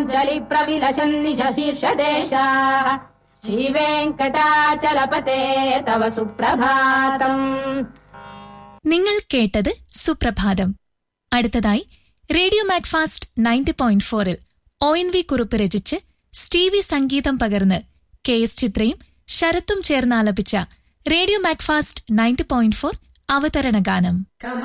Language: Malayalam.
പുഷ്പാഞ്ജലി പ്രവിലസൻ നിജ ശീർഷദേശാഃ ശ്രീവേങ്കടാചലപതേ തവ സുപ്രഭാതം. നിങ്ങൾ കേട്ടത് സുപ്രഭാതം. അടുത്തതായി റേഡിയോ മാക്ഫാസ്റ്റ് 90.4-ൽ ONV കുറുപ്പ് രചിച്ച് സ്റ്റീവി സംഗീതം പകർന്ന് KS ചിത്രയും ശരത്തും ചേർന്ന് ആലപിച്ച റേഡിയോ മാക്ഫാസ്റ്റ് 90.4 അവതരണ ഗാനം.